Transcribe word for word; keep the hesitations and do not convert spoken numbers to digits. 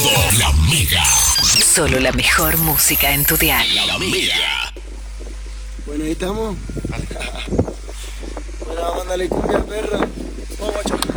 todo. La Mega. Solo la mejor música en tu dial. La Mega. Bueno, ahí estamos. Bueno, mándale cumbia al perro. Vamos, guacho.